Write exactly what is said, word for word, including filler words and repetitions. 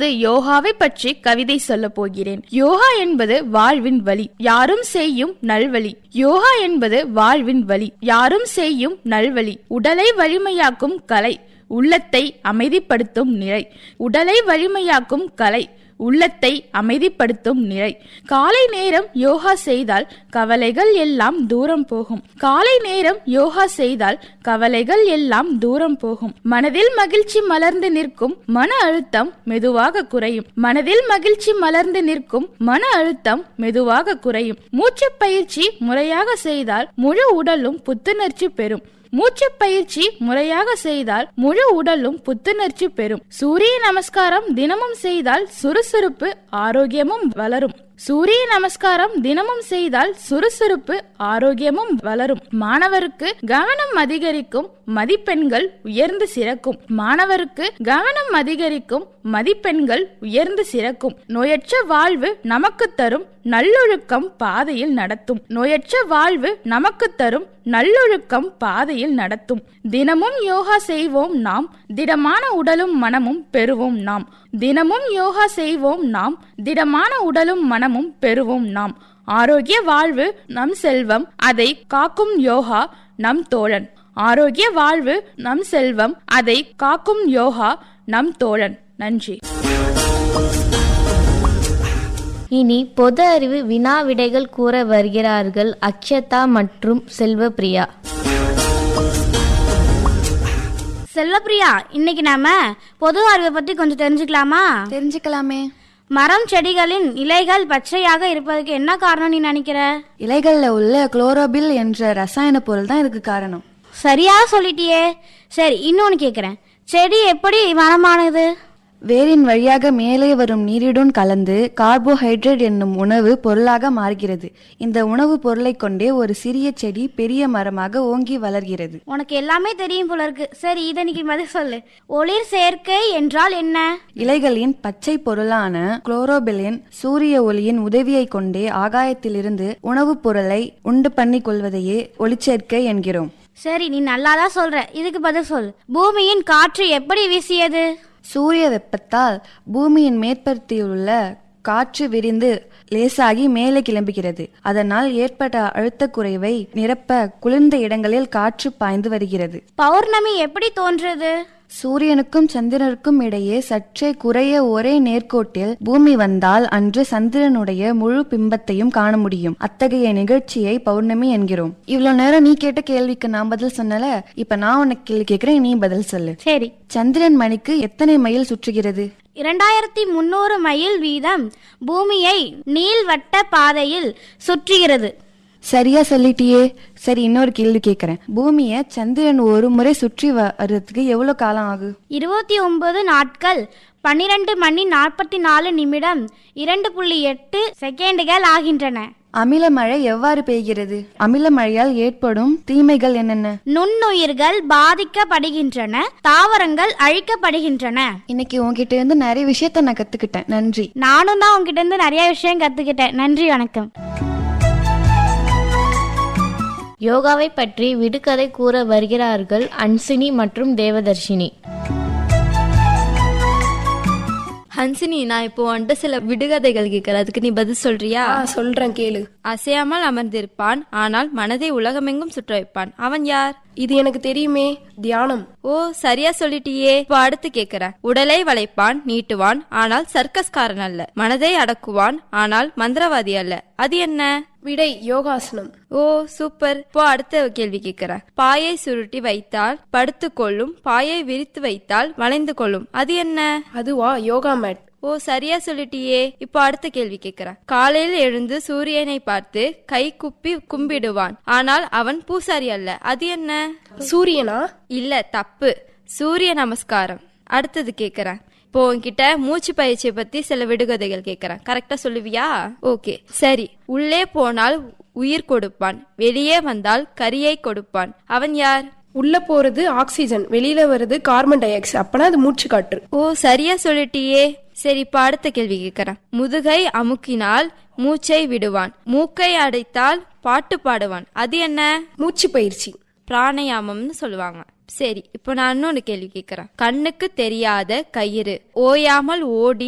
இப்போது யோகாவை பற்றி கவிதை சொல்ல போகிறேன். யோகா என்பது வாழ்வின் வழி, யாரும் செய்யும் நல்வழி. யோகா என்பது வாழ்வின் வழி, யாரும் செய்யும் நல்வழி. உடலை வலிமையாக்கும் கலை, உள்ளத்தை அமைதிப்படுத்தும் நிலை. உடலை வலிமையாக்கும் கலை, உள்ளத்தை அமைதிப்படுத்தும் நிலை. காலை நேரம் யோகா செய்தால் கவலைகள் எல்லாம் தூரம் போகும். காலை நேரம் யோகா செய்தால் கவலைகள் எல்லாம் தூரம் போகும். மனதில் மகிழ்ச்சி மலர்ந்து நிற்கும், மன அழுத்தம் மெதுவாக குறையும். மனதில் மகிழ்ச்சி மலர்ந்து நிற்கும், மன அழுத்தம் மெதுவாக குறையும். மூச்சு பயிற்சி முறையாக செய்தால் முழு உடலும் புத்துணர்ச்சி பெறும். மூச்சு பயிற்சி முறையாக செய்தால் முழு உடலும் புத்துணர்ச்சி பெறும். சூரிய நமஸ்காரம் தினமும் செய்தால் சுறுசுறுப்பு ஆரோக்கியமும் வளரும். சூரிய நமஸ்காரம் தினமும் செய்தால் சுறுசுறுப்பு ஆரோக்கியமும் வளரும். மாணவருக்கு கவனம் அதிகரிக்கும், மதிப்பெண்கள் உயர்ந்து சிறக்கும். மாணவருக்கு கவனம் அதிகரிக்கும், மதிப்பெண்கள் உயர்ந்து சிறக்கும். நோயற்ற வாழ்வு நமக்கு தரும், நல்லொழுக்கம் பாதையில் நடத்தும். நோயற்ற வாழ்வு நமக்கு தரும், நல்லொழுக்கம் பாதையில் நடத்தும். தினமும் யோகா செய்வோம் நாம், திடமான உடலும் மனமும் பெறுவோம் நாம். தினமும் யோகா செய்வோம் நாம், திடமான உடலும் மனமும் பெறுவோம் நாம். ஆரோக்கிய வாழ்வு நம் செல்வம், அதை காக்கும் யோகா நம் தோழன். ஆரோக்கிய வாழ்வு நம் செல்வம், அதை காக்கும் யோகா நம் தோழன். நன்றி. இனி பொது அறிவு வினா விடைகள் கூற வருகிறார்கள் அக்ஷதா மற்றும் செல்வப்பிரியா. செல்வப்பிரியா, இன்னைக்கு நாம பொது அறிவை பத்தி கொஞ்சம் தெரிஞ்சுக்கலாமா? தெரிஞ்சுக்கலாமே. மரம் செடிகளின் இலைகள் பச்சையாக இருப்பதற்கு என்ன காரணம் நீ நினைக்கிற? இலைகள்ல உள்ள குளோரோபில் என்ற ரசாயன பொருள் தான் இதுக்கு காரணம். சரியா சொல்லிட்டியே. சரி, இன்னொன்னு கேக்குறேன். செடி எப்படி மரமானது? வேரின் வழியாக மேலே வரும் நீருடன் கலந்து கார்போஹைட்ரேட் என்னும் உணவு பொருளாக மாறுகிறது. இந்த உணவு பொருளை கொண்டே ஒரு சிறிய செடி பெரிய மரமாக ஓங்கி வளர்கிறது. உனக்கு எல்லாமே தெரியும் போல இருக்கு. சரி, இதை நீ பதில் சொல்லு. ஒளிர் சேர்க்கை என்றால் என்ன? இலைகளின் பச்சை பொருளான குளோரோபிலின் சூரிய ஒளியின் உதவியை கொண்டே ஆகாயத்திலிருந்து உணவுப் பொருளை உண்டு பண்ணி கொள்வதையே ஒளிச்சேர்க்கை என்கிறோம். சரி, நீ நல்லாதான் சொல்ற. இதுக்கு பதில் சொல். பூமியின் காற்று எப்படி வீசியது? சூரிய வெப்பத்தால் பூமியின் மேற்பரப்பில் உள்ள காற்று விரிந்து லேசாகி மேலே கிளம்புகிறது. அதனால் ஏற்பட்ட அழுத்த குறைவை நிரப்ப குளிர்ந்த இடங்களில் காற்று பாய்ந்து வருகிறது. பௌர்ணமி எப்படி தோன்றது? சூரியனுக்கும் சந்திரனுக்கும் இடையே சற்றே குறைய ஒரே நேர்கோட்டில் பூமி வந்தால் அன்று சந்திரனுடைய முழு பிம்பத்தையும் காண முடியும். அத்தகைய நிகழ்ச்சியை பௌர்ணமி என்கிறோம். இவ்வளவு நேரம் நீ கேட்ட கேள்விக்கு நான் பதில் சொன்னல, இப்ப நான் உனக்கு கேள்வி கேட்கிறேன், நீ பதில் சொல்லு. சரி. சந்திரன் மணிக்கு எத்தனை மைல் சுற்றுகிறது? இரண்டாயிரத்தி முன்னூறு மைல் வீதம் பூமியை நீள்வட்ட பாதையில் சுற்றுகிறது. சரியா சொல்லிட்டியே. சரி, இன்னொரு கேள்வி கேட்கிறேன். பூமிய சந்திரன் ஒரு முறை சுற்றி வர்றதுக்கு எவ்வளவு காலம் ஆகும்? இருபத்தி ஒன்பது நாட்கள், பன்னிரண்டு மணி நாற்பத்தி நாலு நிமிடம், இரண்டு புள்ளி எட்டு செகண்டுகள் ஆகின்றன. அமில மழை எவ்வாறு பெய்கிறது? அமில மழையால் ஏற்படும் தீமைகள் என்னென்ன? நுண்ணுயிர்கள் பாதிக்கப்படுகின்றன, தாவரங்கள் அழிக்கப்படுகின்றன. இன்னைக்கு உங்ககிட்ட இருந்து நிறைய விஷயத்த நான் கத்துக்கிட்டேன். நன்றி. நானும் தான் உங்ககிட்ட இருந்து நிறைய விஷயம் கத்துக்கிட்டேன். நன்றி, வணக்கம். யோகாவை பற்றி விடுகதை கூற வருகிறார்கள் அன்சினி மற்றும் தேவதர்ஷினி. ஹன்சினி, நான் இப்போ வந்துட்டு சில விடுகதைகள் கேட்கறேன், அதுக்கு நீ பதில் சொல்றியா? சொல்றேன், கேளு. அசையாமல் அமர்ந்திருப்பான், ஆனால் மனதை உலகமெங்கும் சுற்ற வைப்பான். அவன் யார்? இது எனக்கு தெரியுமே, தியானம். ஓ, சரியா சொல்லிட்டியே. இப்போ அடுத்து கேக்குறேன். உடலை வளைப்பான், நீட்டுவான், ஆனால் சர்க்கஸ்காரன் அல்ல. மனதை அடக்குவான், ஆனால் மந்திரவாதி அல்ல. அது என்ன? விடை யோகாசனம். ஓ, சூப்பர். இப்போ அடுத்த கேள்வி கேட்கிறேன். பாயை சுருட்டி வைத்தால் படுத்து கொள்ளும், பாயை விரித்து வைத்தால் வளைந்து கொள்ளும். அது என்ன? அதுவா யோகா மேட். ஓ, சரியா சொல்லிட்டியே. இப்போ அடுத்த கேள்வி கேட்கிறேன். காலையில் எழுந்து சூரியனை பார்த்து கை குப்பி கும்பிடுவான், ஆனால் அவன் பூசாரி அல்ல. அது என்ன? சூரியனா? இல்ல, தப்பு. சூரிய நமஸ்காரம். அடுத்தது கேட்கிறேன். இப்போ உன்கிட்ட மூச்சு பயிற்சியை பத்தி சில விடுகதைகள் கேட்கிறேன், கரெக்டா சொல்லுவியா? ஓகே, சரி. உள்ளே போனால் உயிர் கொடுப்பான், வெளியே வந்தால் கரியை கொடுப்பான். அவன் யார்? உள்ள போறது ஆக்சிஜன், வெளியில வருது கார்பன் டை ஆக்சைடு. அப்பனா அது மூச்சு காற்று. ஓ, சரியா சொல்லிட்டியே. சரி, இப்ப அடுத்த கேள்வி கேட்கிறேன். முதுகை அமுக்கினால் மூச்சை விடுவான், மூக்கை அடைத்தால் பாட்டு பாடுவான். அது என்ன? மூச்சு பயிற்சி, பிராணயாமம்னு சொல்லுவாங்க. சரி, இப்போ நான் இன்னொன்னு கேள்வி கேட்கிறேன். கண்ணுக்கு தெரியாத கயிறு, ஓயாமல் ஓடி